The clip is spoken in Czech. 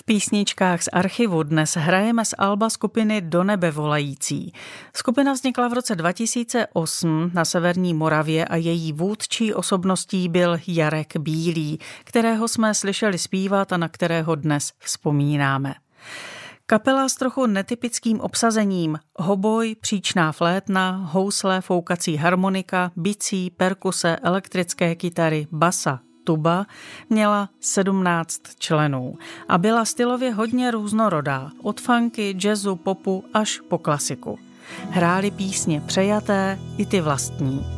Písničkách z archivu dnes hrajeme z alba skupiny Do nebe volající. Skupina vznikla v roce 2008 na severní Moravě a její vůdčí osobností byl Jarek Bílý, kterého jsme slyšeli zpívat a na kterého dnes vzpomínáme. Kapela s trochu netypickým obsazením: hoboj, příčná flétna, housle, foukací harmonika, bicí, perkuse, elektrické kytary, basa, tuba, měla 17 členů a byla stylově hodně různorodá, od funky, jazzu, popu až po klasiku. Hráli písně přejaté i ty vlastní.